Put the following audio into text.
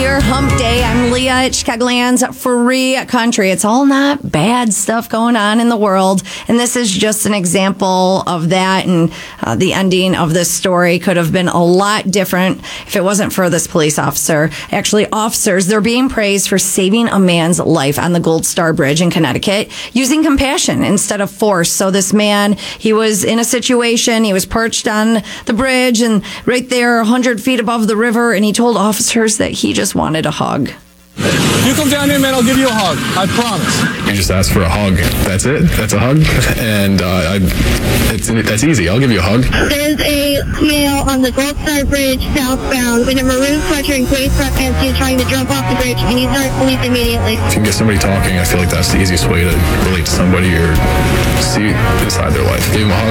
here. Hump Day. I'm Leah at Chicagoland's Free Country. It's all not bad stuff going on in the world. And this is just an example of that. And the ending of this story could have been a lot different if it wasn't for this police officer. Actually, officers, they're being praised for saving a man's life on the Gold Star Bridge in Connecticut using compassion instead of force. So this man, he was in a situation, he was perched on the bridge and right there 100 feet above the river, and he told officers that he just wanted a hug. You come down here, man, I'll give you a hug. I promise. You just ask for a hug. That's it. That's a hug. And that's easy. I'll give you a hug. There's a male on the Gold Star Bridge southbound in a maroon sweatshirt and gray sweatpants. He's trying to jump off the bridge. He needs our police immediately. If you can get somebody talking, I feel like that's the easiest way to relate to somebody or see inside their life. Give them a hug.